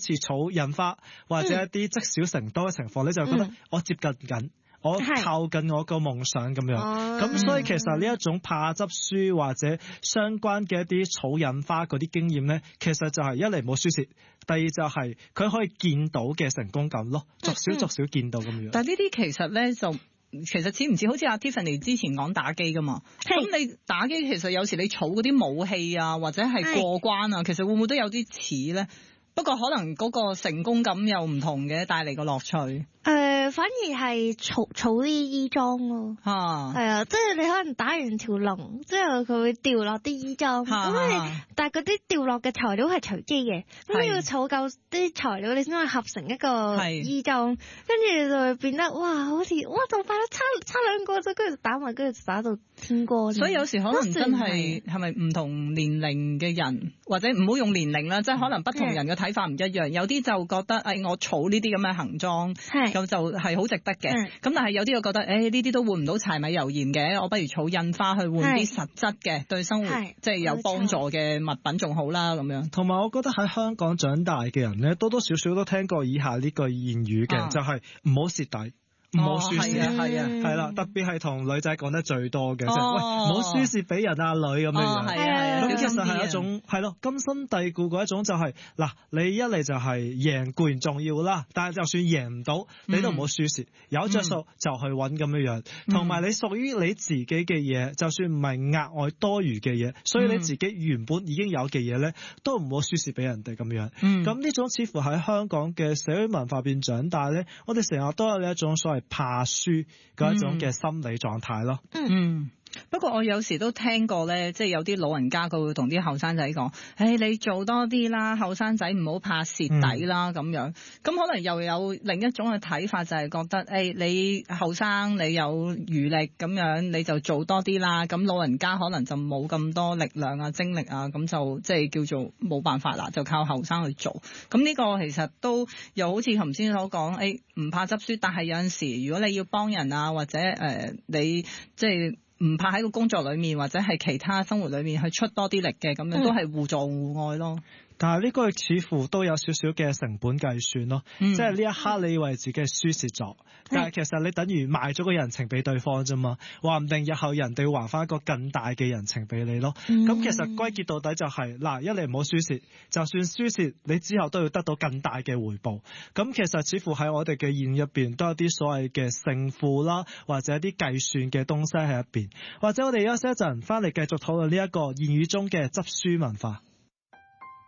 似儲印花或者一啲積少成多嘅情況，你就覺得我接近緊。我靠近我個夢想咁樣，咁所以其實呢一種怕執輸或者相關嘅一啲儲印花嗰啲經驗咧，其實就係一嚟冇輸蝕，第二就係佢可以見到嘅成功感咯，逐少見到咁樣。 但係呢啲其實咧就其實似唔似好似阿 Tiffany 之前講打機噶嘛？咁你打機其實有時你儲嗰啲武器啊，或者係過關啊，其實會唔會都有啲似咧？不過可能嗰個成功感又唔同嘅，帶嚟個樂趣。 反而係儲啲衣裝咯。係啊，即係你可能打完條龍之後，佢會掉落啲衣裝。但係嗰啲掉落嘅材料係隨機嘅，咁你要儲夠啲材料，你先可以合成一個衣裝。跟住就會變得哇，好似哇仲快得差兩個啫，跟住打埋，跟住打到天光。 所以有時可能真係咪唔同年齡嘅人，或者唔好用年齡啦，即係可能不同人嘅睇法唔一樣。有啲就覺得我儲呢啲咁嘅行裝，咁就係好值得嘅。咁但係有啲又覺得呢啲都換唔到柴米油鹽嘅，我不如儲印花去換啲實質嘅，對生活即係有幫助嘅物品仲好啦咁樣。 同埋我覺得喺香港長大嘅人咧，多多少少都聽過以下呢句諺語嘅，就係唔好蝕底。唔好輸蝕，係啦，特別係同女仔講得最多嘅，即係喂唔好輸蝕俾人啊女咁樣樣。咁其實係一種係咯根深蒂固嗰一種，就係嗱，你一嚟就係贏固然重要啦，但係就算贏唔到，你都唔好輸蝕，有着數就去揾咁樣樣。同埋你屬於你自己嘅嘢，就算唔係額外多餘嘅嘢，所以你自己原本已經有嘅嘢咧，都唔好輸蝕俾人哋咁樣。咁呢種似乎喺香港嘅社會文化邊長大咧，我哋成日都有呢一種所謂怕輸嗰一種嘅心理狀態咯。 不過我有時都聽過咧，即係有啲老人家佢會同啲後生仔講，你做多啲啦，後生仔唔好怕蝕底啦咁樣。咁可能又有另一種嘅睇法，就係覺得你後生你有餘力咁樣，你就做多啲啦。咁老人家可能就冇咁多力量啊、精力啊，咁就即係叫做冇辦法啦，就靠後生去做。咁呢個其實都又好似頭先所講，唔怕執輸，但係有陣時如果你要幫人啊，或者你即係唔怕喺個工作裏面或者係其他生活裏面去出多啲力嘅，咁樣都係互助互愛咯。 但係呢個似乎都有少少嘅成本計算咯，即係呢一刻你以為自己係輸蝕咗，但係其實你等於賣咗個人情俾對方啫嘛，話唔定日後人哋會還翻一個更大嘅人情俾你咯。咁其實歸結到底就係嗱，一嚟唔好輸蝕，就算輸蝕你之後都要得到更大嘅回報。咁其實似乎喺我哋嘅諺入邊都有啲所謂嘅勝負啦，或者一啲計算嘅東西喺入邊。或者我哋休息一陣翻嚟繼續討論呢一個諺語中嘅執輸文化。